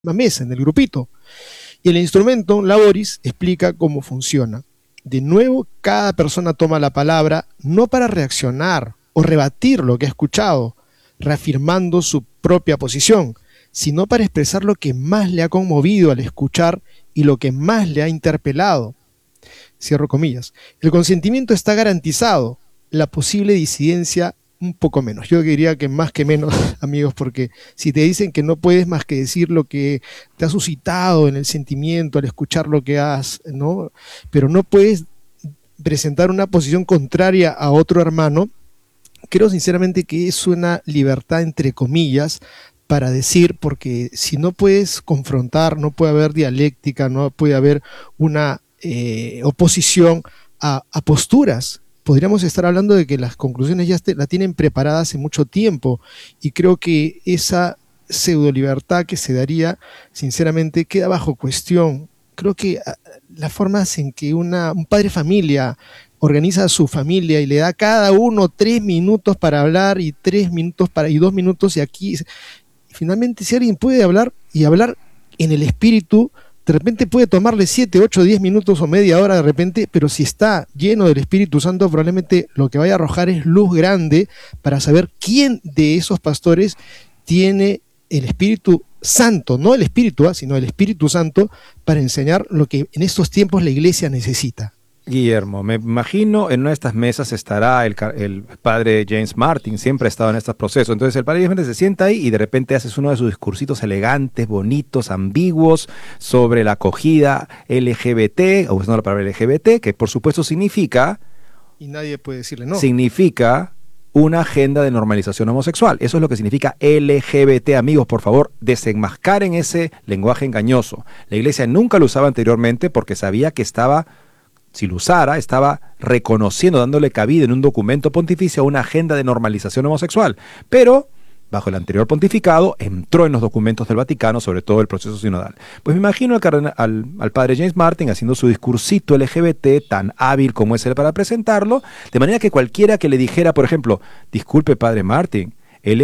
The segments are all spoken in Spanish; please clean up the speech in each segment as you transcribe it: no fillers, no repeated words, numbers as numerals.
mesa, en el grupito. Y el instrumento Laboris explica cómo funciona. De nuevo, cada persona toma la palabra no para reaccionar o rebatir lo que ha escuchado, reafirmando su propia posición, sino para expresar lo que más le ha conmovido al escuchar y lo que más le ha interpelado. Cierro comillas. El consentimiento está garantizado, la posible disidencia un poco menos. Yo diría que más que menos, amigos, porque si te dicen que no puedes más que decir lo que te ha suscitado en el sentimiento al escuchar lo que has, ¿no? Pero no puedes presentar una posición contraria a otro hermano, creo sinceramente que es una libertad entre comillas para decir, porque si no puedes confrontar, no puede haber dialéctica, no puede haber una oposición a posturas. Podríamos estar hablando de que las conclusiones ya la tienen preparada hace mucho tiempo, y creo que esa pseudo libertad que se daría, sinceramente, queda bajo cuestión. Creo que las formas en que un padre de familia organiza a su familia y le da a cada uno 3 minutos para hablar y 3 minutos y 2 minutos, y aquí finalmente si alguien puede hablar y hablar en el espíritu, de repente puede tomarle 7, 8, 10 minutos o media hora de repente, pero si está lleno del Espíritu Santo, probablemente lo que vaya a arrojar es luz grande para saber quién de esos pastores tiene el Espíritu Santo, no el Espíritu, sino el Espíritu Santo, para enseñar lo que en estos tiempos la iglesia necesita. Guillermo, me imagino en una de estas mesas estará el padre James Martin, siempre ha estado en estos procesos. Entonces el padre James Martin se sienta ahí y de repente haces uno de sus discursitos elegantes, bonitos, ambiguos, sobre la acogida LGBT, o usando la palabra LGBT, que por supuesto significa... Y nadie puede decirle no. Significa una agenda de normalización homosexual. Eso es lo que significa LGBT, amigos. Por favor, desenmascaren ese lenguaje engañoso. La iglesia nunca lo usaba anteriormente porque sabía que estaba... Si lo usara, estaba reconociendo, dándole cabida en un documento pontificio a una agenda de normalización homosexual. Pero, bajo el anterior pontificado, entró en los documentos del Vaticano, sobre todo el proceso sinodal. Pues me imagino al padre James Martin haciendo su discursito LGBT, tan hábil como es él para presentarlo, de manera que cualquiera que le dijera, por ejemplo, disculpe padre Martin,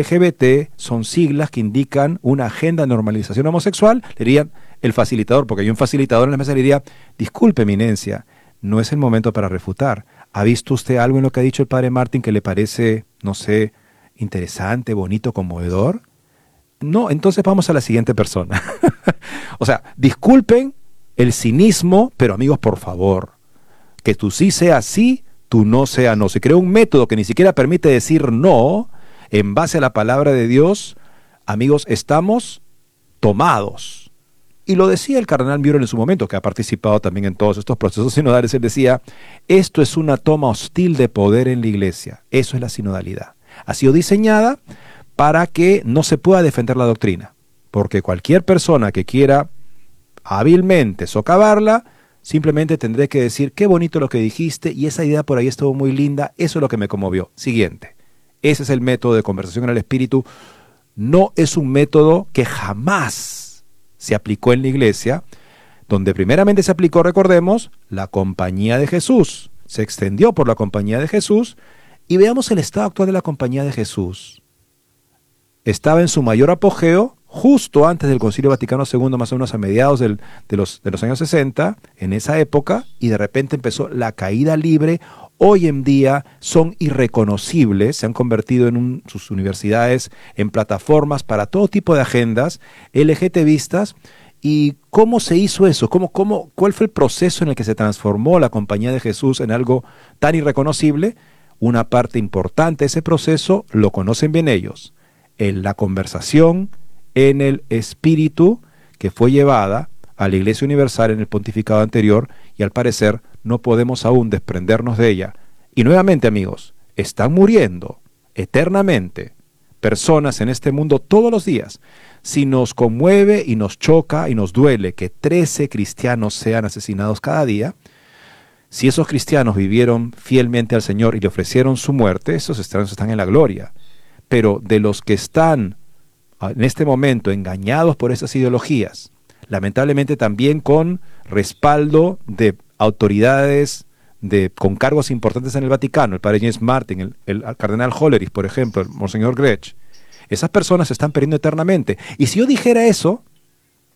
LGBT son siglas que indican una agenda de normalización homosexual, le dirían el facilitador, porque hay un facilitador en la mesa, le diría, disculpe eminencia, no es el momento para refutar. ¿Ha visto usted algo en lo que ha dicho el padre Martin que le parece, no sé, interesante, bonito, conmovedor? No, entonces vamos a la siguiente persona. O sea, disculpen el cinismo, pero amigos, por favor, que tu sí sea sí, tu no sea no. Se creó un método que ni siquiera permite decir no en base a la palabra de Dios. Amigos, estamos tomados. Y lo decía el cardenal Müller en su momento, que ha participado también en todos estos procesos sinodales. Él decía, esto es una toma hostil de poder en la iglesia. Eso es la sinodalidad. Ha sido diseñada para que no se pueda defender la doctrina. Porque cualquier persona que quiera hábilmente socavarla, simplemente tendré que decir, qué bonito lo que dijiste, y esa idea por ahí estuvo muy linda, eso es lo que me conmovió. Siguiente. Ese es el método de conversación en el espíritu. No es un método que jamás se aplicó en la iglesia, donde primeramente se aplicó, recordemos, la compañía de Jesús. Se extendió por la compañía de Jesús, y veamos el estado actual de la compañía de Jesús. Estaba en su mayor apogeo justo antes del Concilio Vaticano II, más o menos a mediados de los años 60, en esa época, y de repente empezó la caída libre. Hoy en día son irreconocibles, se han convertido en sus universidades en plataformas para todo tipo de agendas LGTBistas. ¿Y cómo se hizo eso? ¿Cuál fue el proceso en el que se transformó la compañía de Jesús en algo tan irreconocible? Una parte importante de ese proceso lo conocen bien ellos, en la conversación en el espíritu que fue llevada a la Iglesia Universal en el pontificado anterior, y al parecer no podemos aún desprendernos de ella. Y nuevamente, amigos, están muriendo eternamente personas en este mundo todos los días. Si nos conmueve y nos choca y nos duele que 13 cristianos sean asesinados cada día, si esos cristianos vivieron fielmente al Señor y le ofrecieron su muerte, esos están en la gloria. Pero de los que están en este momento engañados por esas ideologías, lamentablemente también con respaldo de autoridades con cargos importantes en el Vaticano, el padre James Martin, el cardenal Hollerich, por ejemplo, el monseñor Grech, esas personas se están perdiendo eternamente. Y si yo dijera eso,